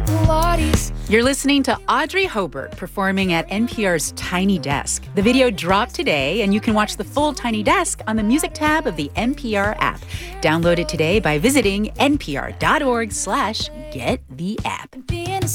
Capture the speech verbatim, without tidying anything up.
Pilates. You're listening to Audrey Hobart performing at N P R's Tiny Desk. The video dropped today, and you can watch the full Tiny Desk on the music tab of the N P R app. Download it today by visiting npr.org slash get the app. Being a